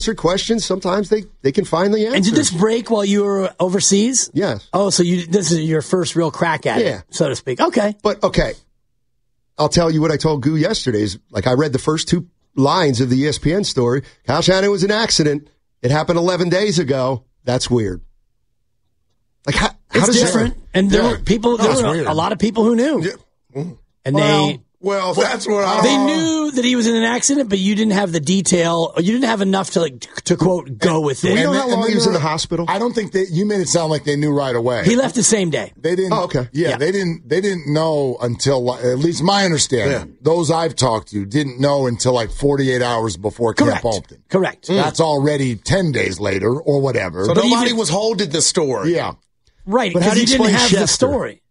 answer questions, sometimes they can find the answer. And did this break while you were overseas? Yes. Oh, so this is your first real crack at it, so to speak. Okay. But, okay, I'll tell you what I told Goo yesterday. I read the first 2 lines of the ESPN story. Kyle Shanahan was an accident. It happened 11 days ago. That's weird. How it's does different. And there were a lot of people who knew. Yeah. And that's what they knew that he was in an accident, but you didn't have the detail, or you didn't have enough to quote, go with it. We know how long he was in the hospital? I don't think you made it sound like they knew right away. He left the same day. They didn't. Oh, okay. Yeah, they didn't know until, at least my understanding, those I've talked to didn't know until 48 hours before camp opened. Correct. That's already 10 days later or whatever. So nobody was holding the story. Yeah. Right, But how because do you you didn't explain have the Schefter? story.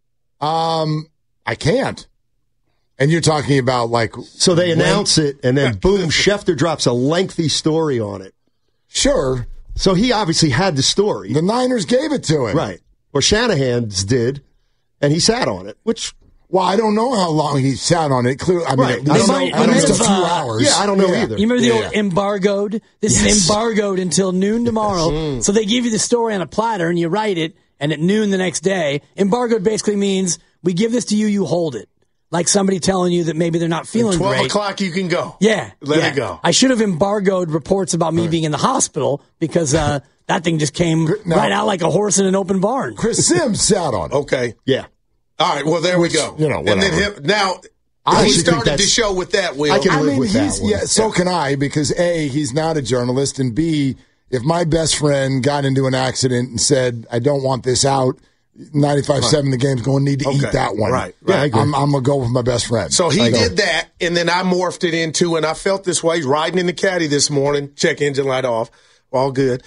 I can't. And you're talking about So they announce it, and then boom, Schefter drops a lengthy story on it. Sure. So he obviously had the story. The Niners gave it to him. Right. Or Shanahan's did, and he sat on it, which... Well, I don't know how long he sat on it. Clearly, I mean, at least a few hours. Yeah, I don't know either. You remember the old embargoed? This is embargoed until noon tomorrow. So they give you the story on a platter, and you write it, and at noon the next day, embargoed basically means we give this to you, you hold it. Like somebody telling you that maybe they're not feeling 12 great. o'clock, you can go. Yeah. Let it go. I should have embargoed reports about me being in the hospital because that thing just came right out like a horse in an open barn. Chris Sims sat on it. Okay. Yeah. All right, well, there we go. Whatever. And then now, he started the show with that, Will. I can live with that one. Yeah, so can I, because A, he's not a journalist, and B, if my best friend got into an accident and said, I don't want this out, 95-7, the game's going to need to eat that one. Right. Yeah, I agree. I'm going to go with my best friend. So he did that, and then I morphed it into, and I felt this way, riding in the caddy this morning, check engine light off, all good.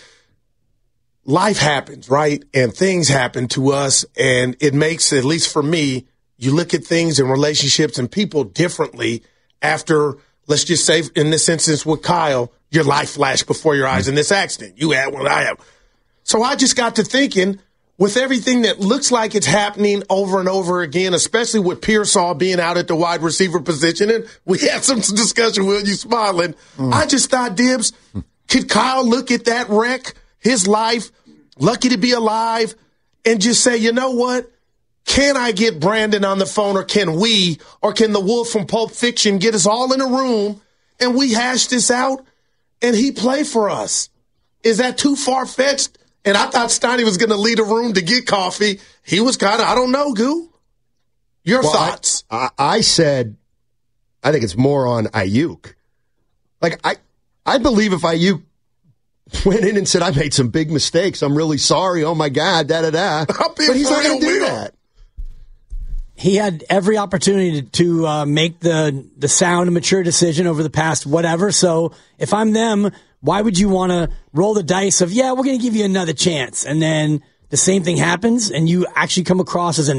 Life happens, right? And things happen to us, and it makes, at least for me, you look at things and relationships and people differently after, let's just say, in this instance with Kyle, your life flashed before your eyes in this accident. You had one, I have. So I just got to thinking, with everything that looks like it's happening over and over again, especially with Pearsall being out at the wide receiver position, and we had some discussion with you smiling, I just thought, Dibs, could Kyle look at that wreck, his life, lucky to be alive, and just say, you know what? Can I get Brandon on the phone, or can we, or can the wolf from Pulp Fiction get us all in a room and we hash this out and he play for us? Is that too far-fetched? And I thought Steiny was going to leave a room to get coffee. He was kind of, I don't know, Goo. Your thoughts? I said, I think it's more on Ayuk. I believe if Ayuk went in and said, I made some big mistakes, I'm really sorry, oh my God, da-da-da. But he's not going to do that. He had every opportunity to make the sound and mature decision over the past whatever. So if I'm them, why would you want to roll the dice of, we're going to give you another chance, and then the same thing happens and you actually come across as a